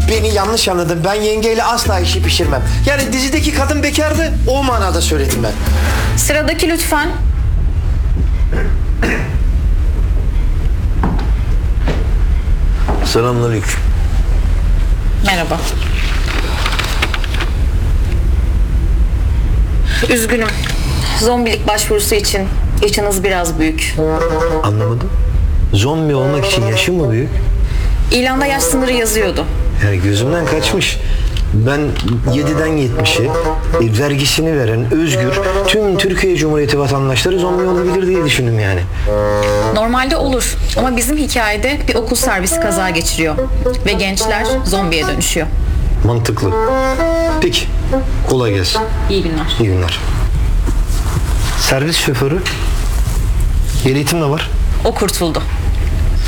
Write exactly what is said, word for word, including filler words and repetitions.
Beni yanlış anladın. Ben yengeyle asla işi pişirmem. Yani dizideki kadın bekardı. O manada söyledim ben. Sıradaki lütfen. Selamünaleyküm. Merhaba. Üzgünüm. Zombilik başvurusu için yaşınız biraz büyük. Anlamadım. Zombi olmak için yaşım mı büyük? İlanda yaş sınırı yazıyordu. Yani gözümden kaçmış. Ben yediden yetmişe e, vergisini veren, özgür, tüm Türkiye Cumhuriyeti vatandaşları zombi olabilir diye düşündüm yani. Normalde olur ama bizim hikayede bir okul servisi kaza geçiriyor ve gençler zombiye dönüşüyor. Mantıklı. Peki, kolay gelsin. İyi günler. İyi günler. Servis şoförü, eğitim de var. O kurtuldu.